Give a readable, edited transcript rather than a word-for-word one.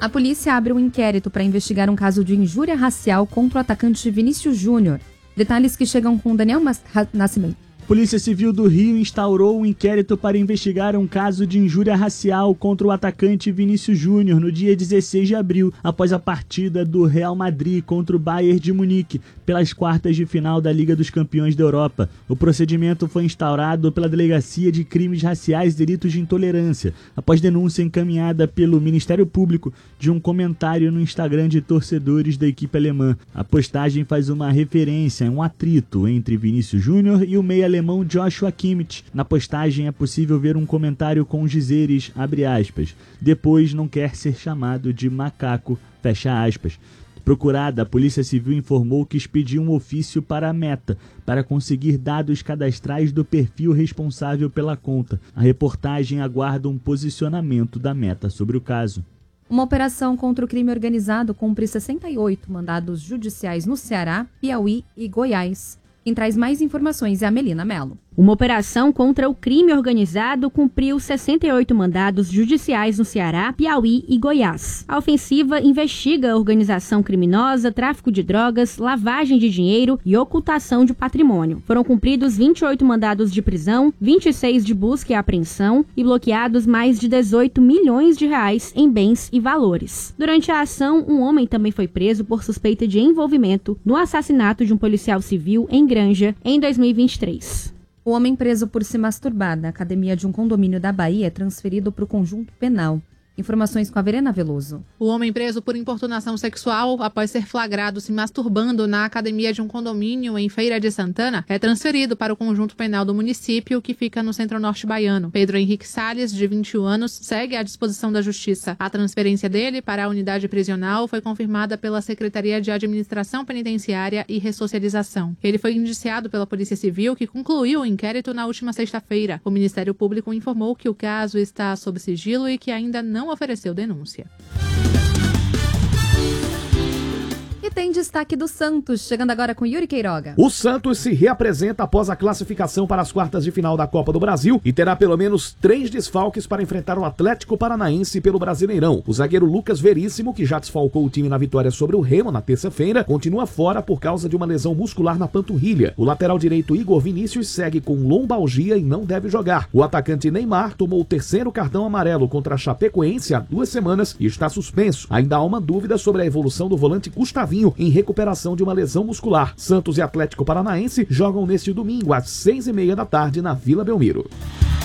A polícia abre um inquérito para investigar um caso de injúria racial contra o atacante Vinícius Júnior. Detalhes que chegam com Daniel Nascimento. Polícia Civil do Rio instaurou um inquérito para investigar um caso de injúria racial contra o atacante Vinícius Júnior no dia 16 de abril, após a partida do Real Madrid contra o Bayern de Munique, pelas quartas de final da Liga dos Campeões da Europa. O procedimento foi instaurado pela Delegacia de Crimes Raciais e Delitos de Intolerância, após denúncia encaminhada pelo Ministério Público de um comentário no Instagram de torcedores da equipe alemã. A postagem faz uma referência a um atrito entre Vinícius Júnior e o meia alemão Joshua Kimmich. Na postagem é possível ver um comentário com os dizeres, abre aspas, depois não quer ser chamado de macaco, fecha aspas. Procurada, a Polícia Civil informou que expediu um ofício para a Meta, para conseguir dados cadastrais do perfil responsável pela conta. A reportagem aguarda um posicionamento da Meta sobre o caso. Uma operação contra o crime organizado cumpre 68 mandados judiciais no Ceará, Piauí e Goiás. Quem traz mais informações é a Melina Mello. Uma operação contra o crime organizado cumpriu 68 mandados judiciais no Ceará, Piauí e Goiás. A ofensiva investiga a organização criminosa, tráfico de drogas, lavagem de dinheiro e ocultação de patrimônio. Foram cumpridos 28 mandados de prisão, 26 de busca e apreensão e bloqueados mais de 18 milhões de reais em bens e valores. Durante a ação, um homem também foi preso por suspeita de envolvimento no assassinato de um policial civil em Granja em 2023. O homem preso por se masturbar na academia de um condomínio da Bahia é transferido para o conjunto penal. Informações com a Verena Veloso. O homem preso por importunação sexual após ser flagrado se masturbando na academia de um condomínio em Feira de Santana é transferido para o conjunto penal do município, que fica no centro-norte baiano. Pedro Henrique Salles, de 21 anos, segue à disposição da Justiça. A transferência dele para a unidade prisional foi confirmada pela Secretaria de Administração Penitenciária e Ressocialização. Ele foi indiciado pela Polícia Civil, que concluiu o inquérito na última sexta-feira. O Ministério Público informou que o caso está sob sigilo e que ainda não ofereceu denúncia. E tem destaque do Santos, chegando agora com Yuri Queiroga. O Santos se reapresenta após a classificação para as quartas de final da Copa do Brasil e terá pelo menos 3 desfalques para enfrentar o Atlético Paranaense pelo Brasileirão. O zagueiro Lucas Veríssimo, que já desfalcou o time na vitória sobre o Remo na terça-feira, continua fora por causa de uma lesão muscular na panturrilha. O lateral direito Igor Vinícius segue com lombalgia e não deve jogar. O atacante Neymar tomou o 3º cartão amarelo contra a Chapecoense há 2 semanas e está suspenso. Ainda há uma dúvida sobre a evolução do volante Gustavinho em recuperação de uma lesão muscular. Santos e Atlético Paranaense jogam neste domingo às 6h30 da tarde na Vila Belmiro.